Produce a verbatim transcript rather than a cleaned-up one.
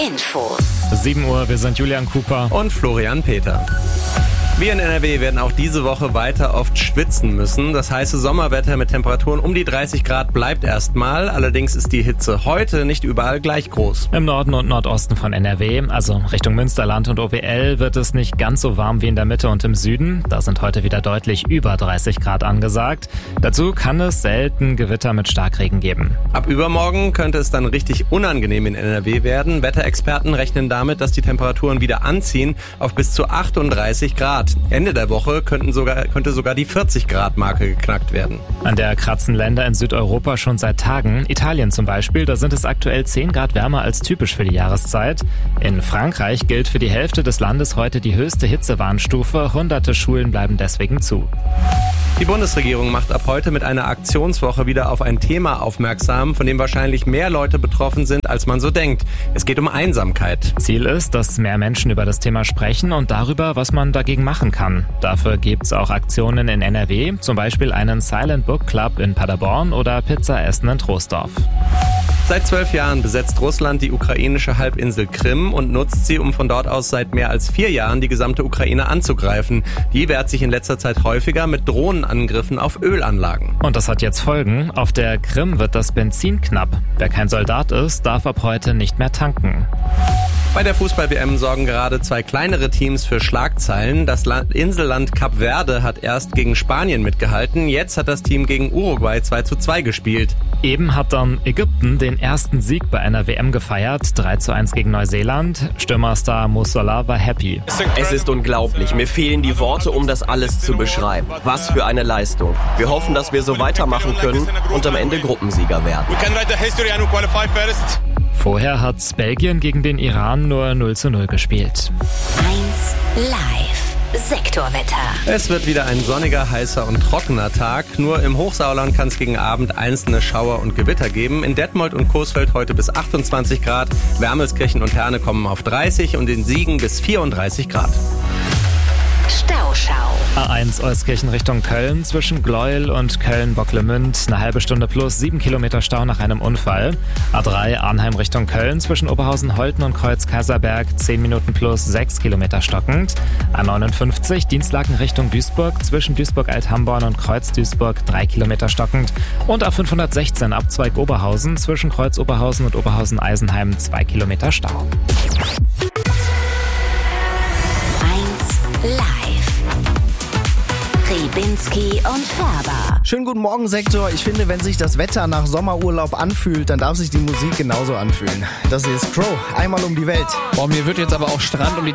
Infos. sieben Uhr, wir sind Julian Cooper und Florian Peter. Wir in N R W werden auch diese Woche weiter oft schwitzen müssen. Das heiße Sommerwetter mit Temperaturen um die dreißig Grad bleibt erstmal. Allerdings ist die Hitze heute nicht überall gleich groß. Im Norden und Nordosten von N R W, also Richtung Münsterland und O W L, wird es nicht ganz so warm wie in der Mitte und im Süden. Da sind heute wieder deutlich über dreißig Grad angesagt. Dazu kann es selten Gewitter mit Starkregen geben. Ab übermorgen könnte es dann richtig unangenehm in N R W werden. Wetterexperten rechnen damit, dass die Temperaturen wieder anziehen auf bis zu achtunddreißig Grad. Ende der Woche könnten sogar, könnte sogar die vierzig Grad Marke geknackt werden. An der kratzen Länder in Südeuropa schon seit Tagen. Italien zum Beispiel, da sind es aktuell zehn Grad wärmer als typisch für die Jahreszeit. In Frankreich gilt für die Hälfte des Landes heute die höchste Hitzewarnstufe. Hunderte Schulen bleiben deswegen zu. Die Bundesregierung macht ab heute mit einer Aktionswoche wieder auf ein Thema aufmerksam, von dem wahrscheinlich mehr Leute betroffen sind, als man so denkt. Es geht um Einsamkeit. Ziel ist, dass mehr Menschen über das Thema sprechen und darüber, was man dagegen machen kann. Dafür gibt's auch Aktionen in N R W, zum Beispiel einen Silent Book Club in Paderborn oder Pizza essen in Troisdorf. Seit zwölf Jahren besetzt Russland die ukrainische Halbinsel Krim und nutzt sie, um von dort aus seit mehr als vier Jahren die gesamte Ukraine anzugreifen. Die wehrt sich in letzter Zeit häufiger mit Drohnenangriffen auf Ölanlagen. Und das hat jetzt Folgen. Auf der Krim wird das Benzin knapp. Wer kein Soldat ist, darf ab heute nicht mehr tanken. Bei der Fußball-W M sorgen gerade zwei kleinere Teams für Schlagzeilen. Das Land- Inselland Kap Verde hat erst gegen Spanien mitgehalten. Jetzt hat das Team gegen Uruguay zwei zu zwei gespielt. Eben hat dann Ägypten den ersten Sieg bei einer W M gefeiert. drei zu eins gegen Neuseeland. Stürmerstar Mo Salah war happy. Es ist unglaublich. Mir fehlen die Worte, um das alles zu beschreiben. Was für eine Leistung. Wir hoffen, dass wir so weitermachen können und am Ende Gruppensieger werden. Vorher hat Belgien gegen den Iran nur null zu null gespielt. eins live Sektorwetter. Es wird wieder ein sonniger, heißer und trockener Tag. Nur im Hochsauerland kann es gegen Abend einzelne Schauer und Gewitter geben. In Detmold und Coesfeld heute bis achtundzwanzig Grad. Wermelskirchen und Herne kommen auf dreißig und in Siegen bis vierunddreißig Grad. Stauschau. A eins Euskirchen Richtung Köln zwischen Gleuel und Köln-Bocklemünd. Eine halbe Stunde plus sieben Kilometer Stau nach einem Unfall. A drei Arnheim Richtung Köln zwischen Oberhausen-Holten und Kreuz-Kaiserberg. zehn Minuten plus sechs Kilometer stockend. A neunundfünfzig Dienstlaken Richtung Duisburg zwischen Duisburg-Althamborn und Kreuz-Duisburg. drei Kilometer stockend. Und A fünfhundertsechzehn Abzweig Oberhausen zwischen Kreuz-Oberhausen und Oberhausen-Eisenheim. zwei Kilometer Stau. Live. Ribinski und Färber. Schönen guten Morgen, Sektor. Ich finde, wenn sich das Wetter nach Sommerurlaub anfühlt, dann darf sich die Musik genauso anfühlen. Das hier ist Crow, einmal um die Welt. Boah, mir wird jetzt aber auch Strand um die